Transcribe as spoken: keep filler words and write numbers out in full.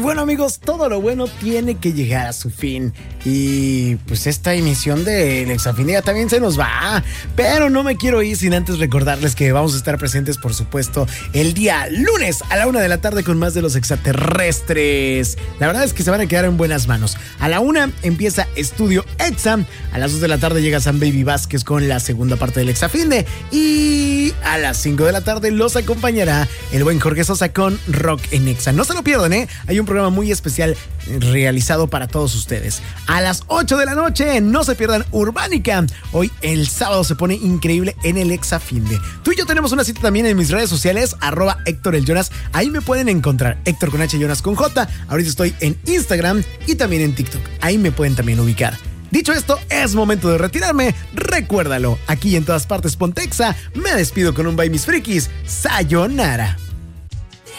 bueno, amigos, todo lo bueno tiene que llegar a su fin. Y pues esta emisión del Exafine ya también se nos va. Pero no me quiero ir sin antes recordarles que vamos a estar presentes, por supuesto, el día lunes a la una de la tarde con más de los extraterrestres. La verdad es que se van a quedar en buenas manos. A la una empieza Estudio Exa. A las dos de la tarde llega San Baby Vázquez con la segunda parte del Exafine. Y a las cinco de la tarde los acompañará el buen Jorge Sosa con Rock en Exa. No se lo pierdan, ¿eh? Hay un programa muy especial realizado para todos ustedes. A las ocho de la noche, no se pierdan Urbánica. Hoy el sábado se pone increíble en el Exafinde. Tú y yo tenemos una cita también en mis redes sociales, arroba Héctor el Jonas. Ahí me pueden encontrar, Héctor con H, Jonas con J. Ahorita estoy en Instagram y también en TikTok. Ahí me pueden también ubicar. Dicho esto, es momento de retirarme. Recuérdalo, aquí en todas partes Pontexa. Me despido con un bye mis frikis. Sayonara.